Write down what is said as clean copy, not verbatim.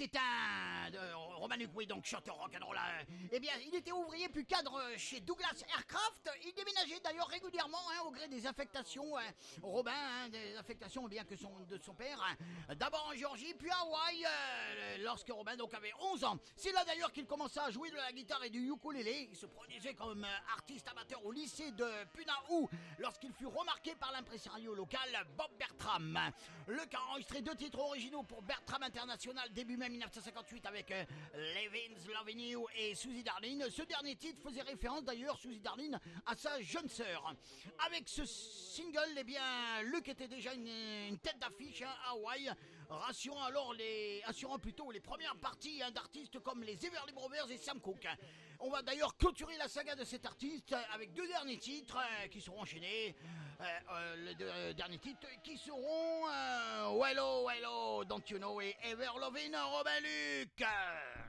était Romain Luc, oui, donc chanteur rock'n'roll. Eh bien, il était ouvrier puis cadre chez Douglas Aircraft. Il déménageait d'ailleurs régulièrement au gré des affectations. Robin, des affectations bien que de son père. D'abord en Géorgie, puis à Hawaï, lorsque Robin donc avait 11 ans. C'est là d'ailleurs qu'il commença à jouer de la guitare et du ukulélé. Il se produisait comme artiste amateur au lycée de Punahou lorsqu'il fut remarqué par l'impresario local Bob Bertram. Le cas a enregistré 2 titres originaux pour Bertram International début mai 1958 avec Levin's Lovin' You et Suzy Darlene. Ce dernier titre faisait référence d'ailleurs, Suzy Darlene, à sa jeune sœur. Avec ce single, eh bien, Luc était déjà une tête d'affiche à Hawaï, assurant plutôt les premières parties d'artistes comme les Everly Brothers et Sam Cooke. On va d'ailleurs clôturer la saga de cet artiste avec 2 derniers titres qui seront enchaînés. Les 2 derniers titres qui seront Wello, Don't You Know et Ever Lovin' Robin Luc.